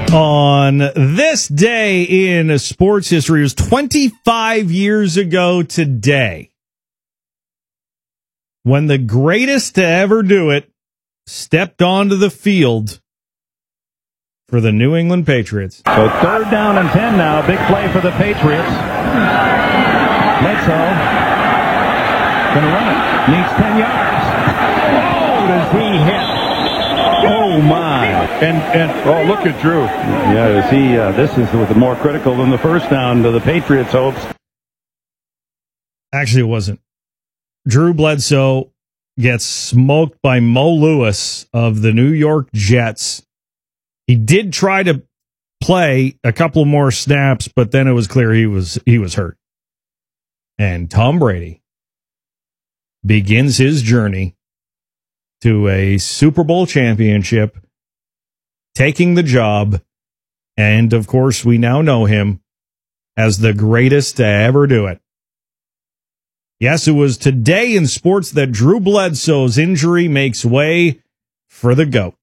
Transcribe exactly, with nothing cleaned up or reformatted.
On this day in sports history, it was twenty-five years ago today when the greatest to ever do it stepped onto the field for the New England Patriots. So third down and ten now. Big play for the Patriots. Bledsoe gonna run it. Needs ten yards. Oh, does he hit? Oh my! And and oh, look at Drew. Yeah, is he? Uh, this is the more critical than the first down to the Patriots' hopes. Actually, it wasn't. Drew Bledsoe gets smoked by Mo Lewis of the New York Jets. He did try to play a couple more snaps, but then it was clear he was he was hurt. And Tom Brady begins his journey to a Super Bowl championship, taking the job, and of course we now know him as the greatest to ever do it. Yes, it was today in sports that Drew Bledsoe's injury makes way for the GOAT.